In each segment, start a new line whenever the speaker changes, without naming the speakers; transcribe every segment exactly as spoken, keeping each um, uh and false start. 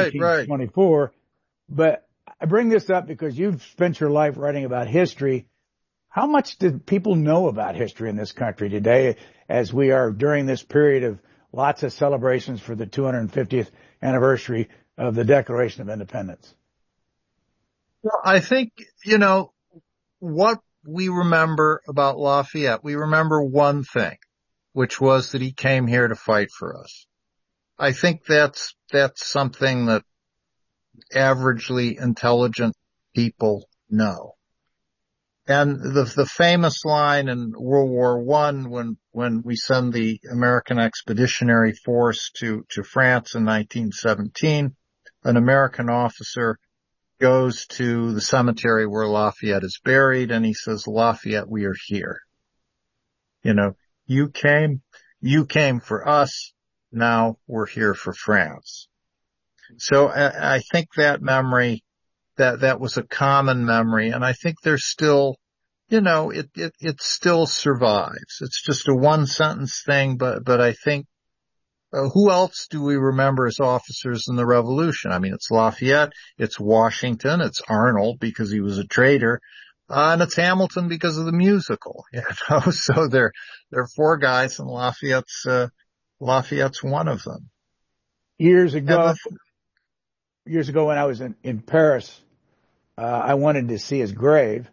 Right, right.
nineteen twenty-four. But I bring this up because you've spent your life writing about history. How much do people know about history in this country today as we are during this period of lots of celebrations for the two hundred fiftieth anniversary of the Declaration of Independence?
Well, I think, you know, what we remember about Lafayette, we remember one thing, which was that he came here to fight for us. I think that's, that's something that averagely intelligent people know. And the, the famous line in World War One, when, when we send the American Expeditionary Force to, to France in nineteen seventeen, an American officer goes to the cemetery where Lafayette is buried, and he says, Lafayette, we are here. You know, you came, you came for us. Now we're here for France. So I, I think that memory, that, that was a common memory. And I think there's still, you know, it, it, it still survives. It's just a one sentence thing, but, but I think, uh, who else do we remember as officers in the Revolution? I mean, it's Lafayette, it's Washington, it's Arnold because he was a traitor, uh, and it's Hamilton because of the musical, you know, so there, there are four guys and Lafayette's, uh, Lafayette's one of them.
Years ago,
the,
years ago when I was in, in Paris, uh, I wanted to see his grave,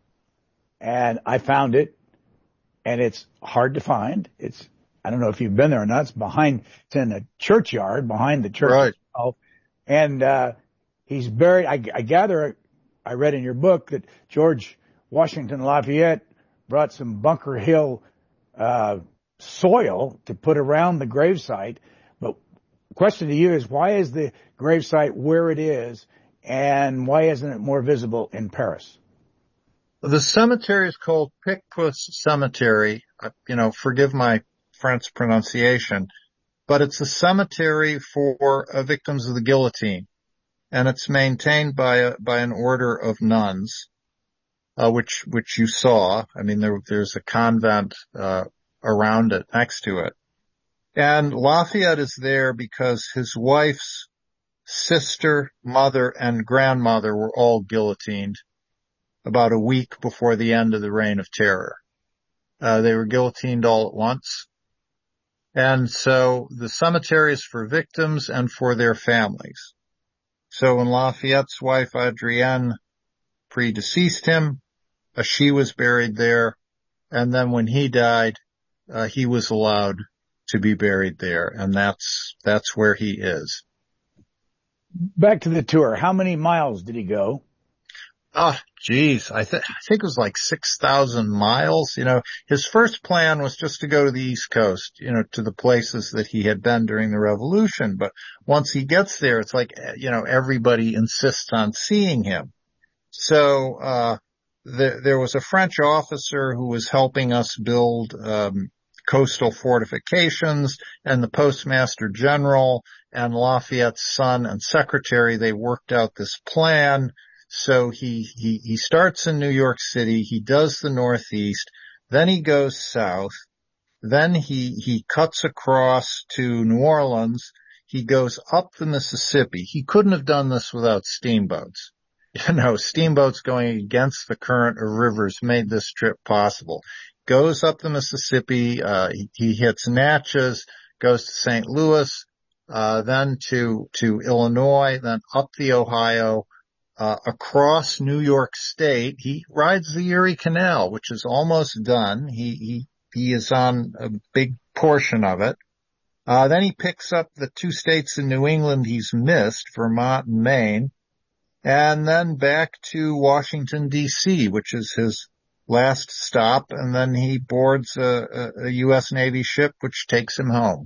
and I found it, and it's hard to find. It's, I don't know if you've been there or not. It's behind, it's in a churchyard behind the church
right.
itself. And, uh, he's buried. I, I gather, I read in your book that George Washington Lafayette brought some Bunker Hill, uh, soil to put around the gravesite. But the question to you is, why is the gravesite where it is, and why isn't it more visible in Paris?
The cemetery is called Picpus Cemetery. You know, forgive my French pronunciation, but it's a cemetery for uh, victims of the guillotine, and it's maintained by a, by an order of nuns, uh, which which you saw. I mean, there, there's a convent uh, around it, next to it, and Lafayette is there because his wife's sister, mother, and grandmother were all guillotined about a week before the end of the Reign of Terror. Uh, they were guillotined all at once. And so the cemetery is for victims and for their families. So when Lafayette's wife, Adrienne, predeceased him, uh, she was buried there. And then when he died, uh, he was allowed to be buried there. And that's, that's where he is.
Back to the tour. How many miles did he go?
Oh, geez. I, th- I think it was like six thousand miles. You know, his first plan was just to go to the East Coast, you know, to the places that he had been during the Revolution. But once he gets there, it's like, you know, everybody insists on seeing him. So, uh, the, there was a French officer who was helping us build, um, coastal fortifications, and the Postmaster General and Lafayette's son and secretary, they worked out this plan. So he, he, he starts in New York City, he does the Northeast, then he goes south, then he, he cuts across to New Orleans, he goes up the Mississippi. He couldn't have done this without steamboats. You know, steamboats going against the current of rivers made this trip possible. Goes up the Mississippi, uh, he, he hits Natchez, goes to Saint Louis, uh, then to, to Illinois, then up the Ohio, Uh, across New York State. He rides the Erie Canal, which is almost done. He, he, he is on a big portion of it. Uh, then he picks up the two states in New England he's missed, Vermont and Maine, and then back to Washington, D C, which is his last stop. And then he boards a, a, a U S Navy ship, which takes him home.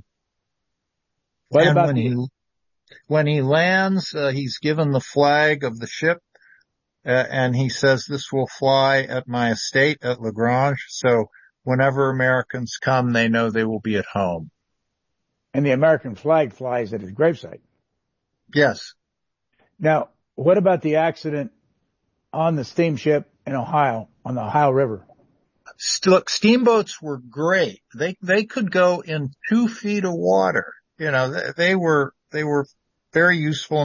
What
and
about
when
the-
he, When he lands, uh, he's given the flag of the ship, uh, and he says, this will fly at my estate at La Grange. So whenever Americans come, they know they will be at home.
And the American flag flies at his gravesite.
Yes.
Now, what about the accident on the steamship in Ohio, on the Ohio River?
Look, steamboats were great. They, they could go in two feet of water. You know, they, they were, they were very useful